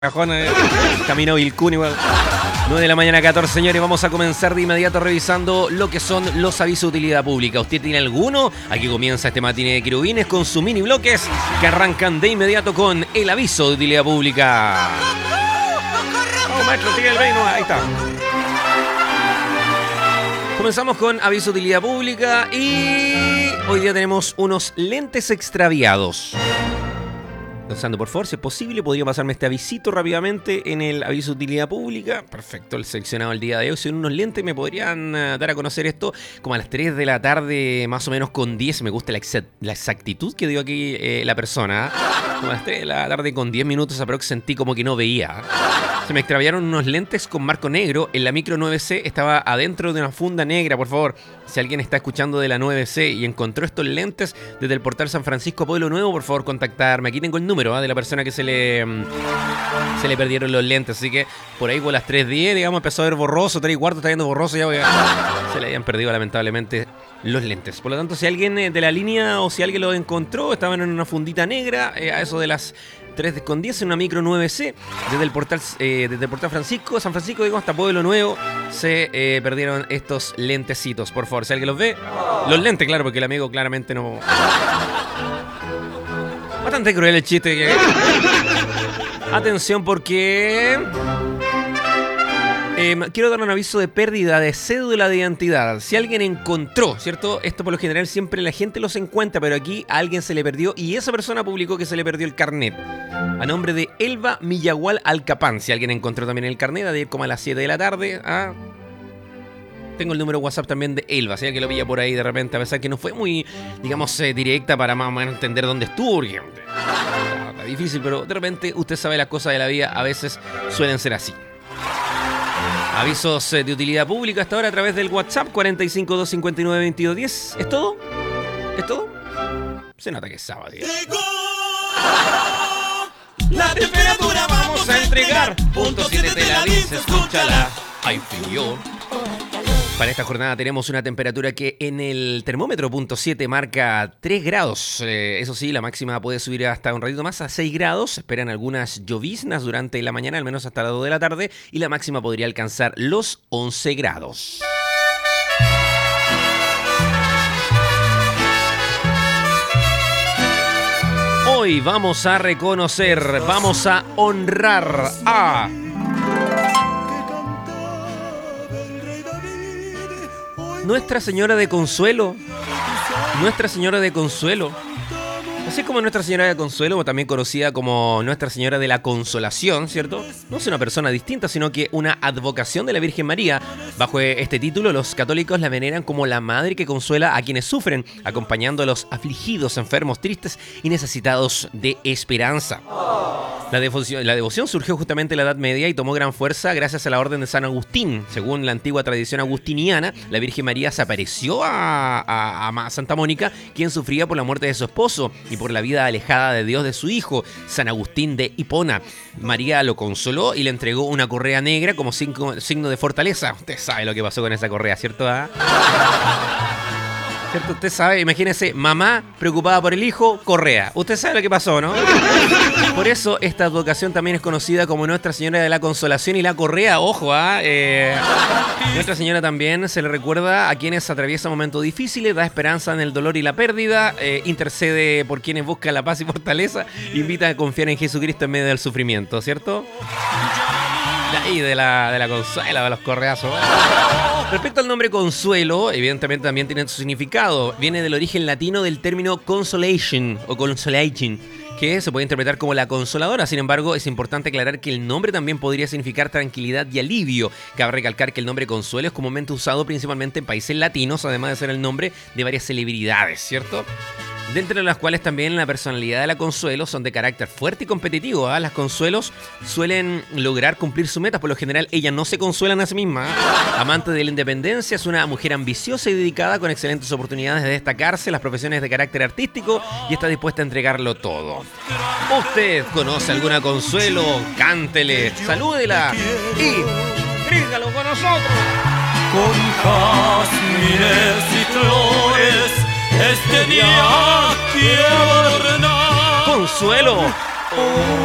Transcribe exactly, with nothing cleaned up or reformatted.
Cajón, eh, camino Vilcún igual. nueve de la mañana, catorce, señores. Vamos a comenzar de inmediato revisando lo que son los avisos de utilidad pública. ¿Usted tiene alguno? Aquí comienza este matiné de querubines con sus mini bloques que arrancan de inmediato con el aviso de utilidad pública. Vamos, maestro, tira el reino. Ahí está. Comenzamos con aviso de utilidad pública y hoy día tenemos unos lentes extraviados. Pensando, por favor, si es posible, podría pasarme este avisito rápidamente en el aviso de utilidad pública. Perfecto, el seleccionado el día de hoy. Si son unos lentes, me podrían uh, dar a conocer esto como a las tres de la tarde, más o menos con diez. Me gusta la, exa la exactitud que dio aquí eh, la persona. Como a las tres de la tarde con diez minutos aprox sentí como que no veía. Se me extraviaron unos lentes con marco negro. En la micro nueve C estaba adentro de una funda negra, por favor. Si alguien está escuchando de la nueve C y encontró estos lentes desde el portal San Francisco Pueblo Nuevo, por favor, contactarme. Aquí tengo el número de la persona que se le se le perdieron los lentes, así que por ahí por las tres diez, digamos, empezó a ver borroso, tres y cuarto está viendo borroso ya, porque se le habían perdido lamentablemente los lentes. Por lo tanto, si alguien de la línea o si alguien los encontró, estaban en una fundita negra, eh, a eso de las tres con diez en una micro nueve C, desde el portal eh, desde el portal Francisco, San Francisco, digo, hasta Pueblo Nuevo, se eh, perdieron estos lentecitos. Por favor, si alguien los ve, los lentes, claro, porque el amigo claramente no... Bastante cruel el chiste. Que... Atención porque... Eh, quiero dar un aviso de pérdida de cédula de identidad. Si alguien encontró, ¿cierto? Esto por lo general siempre la gente los encuentra, pero aquí a alguien se le perdió y esa persona publicó que se le perdió el carnet. A nombre de Elba Millagual Alcapán. Si alguien encontró también el carnet, a de ir como a las siete de la tarde. ¿ah? Tengo el número WhatsApp también de Elba, si alguien lo pilla por ahí de repente, a pesar que no fue muy, digamos, eh, directa para más o menos entender dónde estuvo, porque está, está difícil, pero de repente usted sabe las cosas de la vida, a veces suelen ser así. Avisos eh, de utilidad pública hasta ahora a través del WhatsApp cuarenta y cinco, doscientos cincuenta y nueve, veintidós diez. ¿Es todo? ¿Es todo? Se nota que es sábado. La temperatura vamos a entregar. Punto siete te la dice, escúchala. Hay frío. Para esta jornada tenemos una temperatura que en el termómetro punto siete marca tres grados. Eh, eso sí, la máxima puede subir hasta un ratito más a seis grados. Se esperan algunas lloviznas durante la mañana, al menos hasta las dos de la tarde. Y la máxima podría alcanzar los once grados. Hoy vamos a reconocer, vamos a honrar a... Nuestra Señora de Consuelo. Nuestra Señora de Consuelo. Así como Nuestra Señora de Consuelo, también conocida como Nuestra Señora de la Consolación, ¿cierto? No es una persona distinta, sino que una advocación de la Virgen María. Bajo este título, los católicos la veneran como la madre que consuela a quienes sufren, acompañando a los afligidos, enfermos, tristes y necesitados de esperanza. La devoción, la devoción surgió justamente en la Edad Media y tomó gran fuerza gracias a la Orden de San Agustín. Según la antigua tradición agustiniana, la Virgen María se apareció a, a, a Santa Mónica, quien sufría por la muerte de su esposo y por la vida alejada de Dios de su hijo, San Agustín de Hipona. María lo consoló y le entregó una correa negra como signo, signo de fortaleza. Usted sabe lo que pasó con esa correa, ¿cierto? ¿Ah? ¿Cierto? Usted sabe, imagínese, mamá preocupada por el hijo, correa. Usted sabe lo que pasó, ¿no? Por eso esta advocación también es conocida como Nuestra Señora de la Consolación y la correa. Ojo, ¿ah? ¿eh? Nuestra Señora también se le recuerda a quienes atraviesan momentos difíciles, da esperanza en el dolor y la pérdida, eh, intercede por quienes buscan la paz y fortaleza, invita a confiar en Jesucristo en medio del sufrimiento, ¿cierto? De ahí, de la, de la consuela, de los correazos. Respecto al nombre Consuelo, evidentemente también tiene su significado. Viene del origen latino del término consolation o consolation, que se puede interpretar como la consoladora. Sin embargo, es importante aclarar que el nombre también podría significar tranquilidad y alivio. Cabe recalcar que el nombre Consuelo es comúnmente usado principalmente en países latinos, además de ser el nombre de varias celebridades, ¿cierto? Dentro de las cuales también la personalidad de la Consuelo son de carácter fuerte y competitivo. ¿eh? Las Consuelos suelen lograr cumplir sus metas. Por lo general, ellas no se consuelan a sí mismas. ¿eh? Amante de la independencia, es una mujer ambiciosa y dedicada con excelentes oportunidades de destacarse en las profesiones de carácter artístico y está dispuesta a entregarlo todo. ¿Usted conoce alguna Consuelo? Cántele, salúdela y grígalo con nosotros. Con jazmines y flores este día quiero adornar. Consuelo.